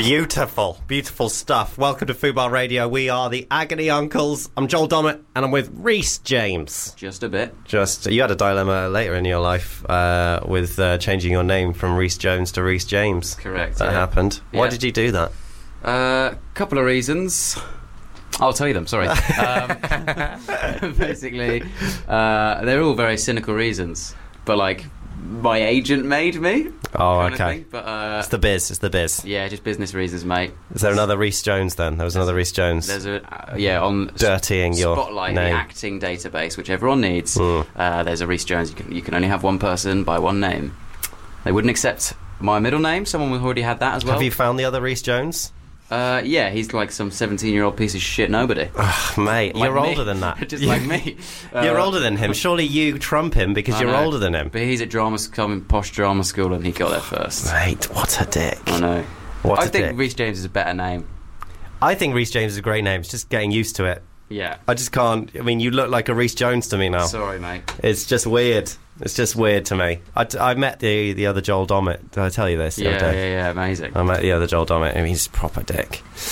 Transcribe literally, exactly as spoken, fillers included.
Beautiful, beautiful stuff. Welcome to Fubar Radio. We are the Agony Uncles. I'm Joel Dommett, and I'm with Rhys James. Just a bit. Just, you had a dilemma later in your life uh, with uh, changing your name from Rhys Jones to Rhys James. Correct. That yeah. happened. Yeah. Why did you do that? A uh, couple of reasons. I'll tell you them, sorry. um, basically, uh, they're all very cynical reasons. But, like, my agent made me. Oh, okay. But, uh, it's the biz, it's the biz. Yeah, just business reasons, mate. Is there another Rhys Jones then? There was another Rhys Jones. There's a, uh, yeah, on Dirtying your Spotlight, name. the acting database, which everyone needs. Mm. Uh, there's a Rhys Jones. You can, you can only have one person by one name. They wouldn't accept my middle name. Someone already had that as well. Have you found the other Rhys Jones? Uh, yeah, he's like some seventeen-year-old piece of shit nobody. Ugh, mate, Like you're me. older than that. Just like me. You're Uh, older than him. Surely you trump him because I you're know. older than him. But he's at drama school, posh drama school, and he got there first. Mate, what a dick. I know. What I a think dick. Rhys James is a better name. I think Rhys James is a great name. It's just getting used to it. Yeah. I just can't. I mean, you look like a Rhys Jones to me now. Sorry, mate. It's just weird. It's just weird to me. I, I met the the other Joel Dommett. Did I tell you this the Yeah, other yeah, day? yeah, amazing. I met the other Joel Dommett. I mean, he's a proper dick.